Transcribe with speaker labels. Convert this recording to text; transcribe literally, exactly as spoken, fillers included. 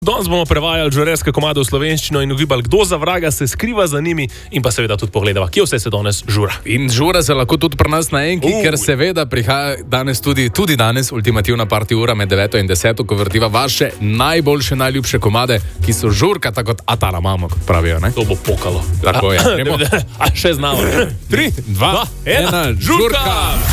Speaker 1: Danes bomo prevajali žurerske komade v slovenščino in ugibali, kdo za vraga se skriva za njimi in pa seveda tudi pogledava, kje vse se danes žura.
Speaker 2: In žura se lahko tudi pri nas na enki, uh. ker seveda prihaja danes tudi, tudi danes ultimativna party ura med deveto in deseto, ko vrtiva vaše najboljše, najljubše komade, ki so žurka, tako kot atala mamo, kot pravijo, ne?
Speaker 1: To bo pokalo.
Speaker 2: Tako je.
Speaker 1: A še znamo. Tri, dva, ena, žurka!